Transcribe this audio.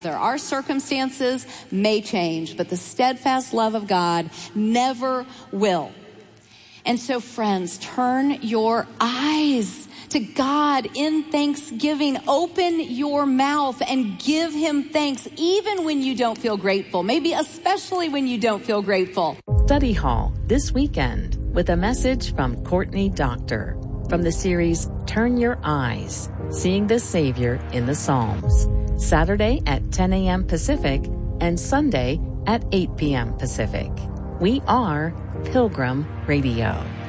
Our circumstances may change, but the steadfast love of God never will. And so, friends, turn your eyes to God in thanksgiving. Open your mouth and give him thanks, even when you don't feel grateful, maybe especially when you don't feel grateful. Study Hall this weekend with a message from Courtney Doctor from the series Turn Your Eyes, Seeing the Savior in the Psalms. Saturday at 10 a.m. Pacific and Sunday at 8 p.m. Pacific. We are Pilgrim Radio.